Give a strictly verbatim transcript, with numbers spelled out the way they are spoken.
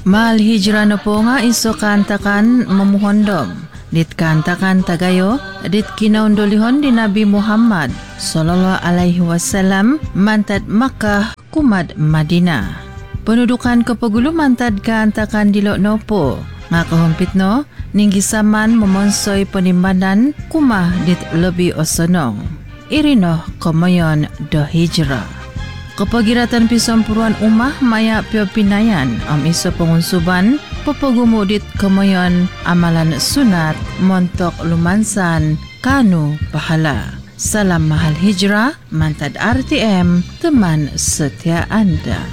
Mahal hijrah na po nga iso kantakan mamuhondom. Dit kantakan tagayo, dit kinaundolihon di Nabi Muhammad sallallahu alaihi wasallam mantad Makkah kumad Madinah. Pendudukan kepagulo mantad kantakan di Lokno po. Nga kahumpit no, ninggisaman memonsoy penimbanan kumah dit lebih osonong. Irino komoyon do hijrah. Kepagiratan pisampuruan umah maya pio pinayan am iso pengunsuban pepagumudit kemoyon amalan sunat montok lumansan kanu pahala. Salam mahal hijrah mantad R T M teman setia Anda.